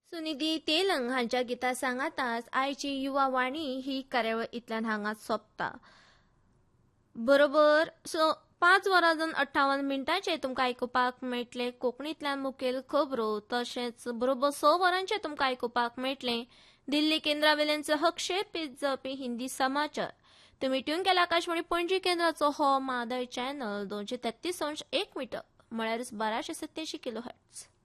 सुनिधी तेलंग हांच्या गितां सांगाताच आयची युवा वाणी ही कार्यावळ इतल्यान हांगा सोंपता. बरोबर 5:58 तुमकां आयकुपाक मेळटले कोंकणींतल्यान मुखेल खबरो. तशेंच बरोबर 6 तुमकां आयकुपाक मेळटले दिल्ली केंद्रावेल्यान सहक्षेपीत जावपी हिंदी समाचार. तुमी ट्यून केला आकाशवाणी पणजी केंद्राचो हो मादय चॅनल 233.1 मीटर म्हळ्यार 1287 किलोहर्ट्ज.